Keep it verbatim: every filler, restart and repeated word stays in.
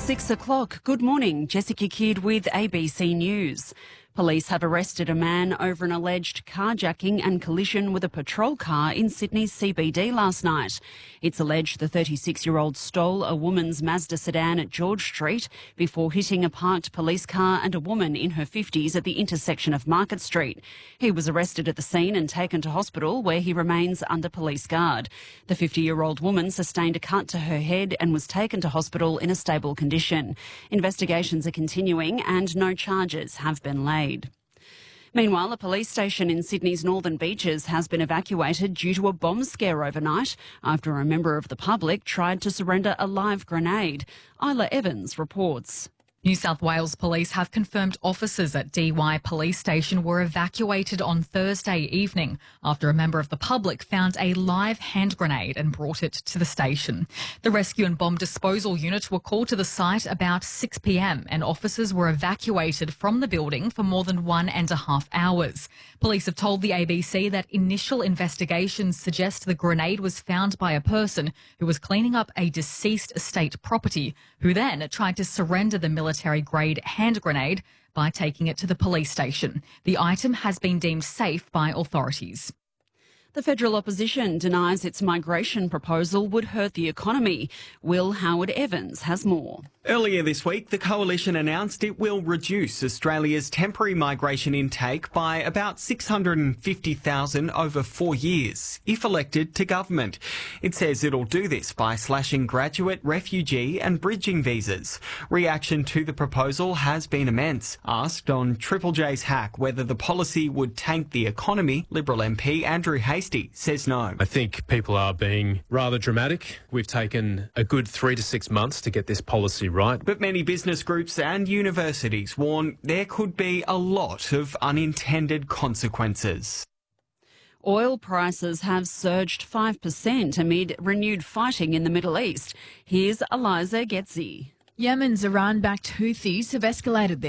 Six o'clock. Good morning. Jessica Kidd with A B C News. Police have arrested a man over an alleged carjacking and collision with a patrol car in Sydney's C B D last night. It's alleged the thirty-six-year-old stole a woman's Mazda sedan at George Street before hitting a parked police car and a woman in her fifties at the intersection of Market Street. He was arrested at the scene and taken to hospital, where he remains under police guard. The fifty-year-old woman sustained a cut to her head and was taken to hospital in a stable condition. Investigations are continuing and no charges have been laid. Meanwhile, a police station in Sydney's Northern Beaches has been evacuated due to a bomb scare overnight after a member of the public tried to surrender a live grenade. Isla Evans reports. New South Wales Police have confirmed officers at D Y Police Station were evacuated on Thursday evening after a member of the public found a live hand grenade and brought it to the station. The rescue and bomb disposal unit were called to the site about six p m and officers were evacuated from the building for more than one and a half hours. Police have told the A B C that initial investigations suggest the grenade was found by a person who was cleaning up a deceased estate property, who then tried to surrender the military military-grade hand grenade by taking it to the police station. The item has been deemed safe by authorities. The federal opposition denies its migration proposal would hurt the economy. Will Howard Evans has more. Earlier this week, the coalition announced it will reduce Australia's temporary migration intake by about six hundred fifty thousand over four years, if elected to government. It says it'll do this by slashing graduate, refugee and bridging visas. Reaction to the proposal has been immense. Asked on Triple J's Hack whether the policy would tank the economy, Liberal M P Andrew Hastie says no. I think people are being rather dramatic. We've taken a good three to six months to get this policy right. But many business groups and universities warn there could be a lot of unintended consequences. Oil prices have surged five percent amid renewed fighting in the Middle East. Here's Eliza Getzi. Yemen's Iran-backed Houthis have escalated their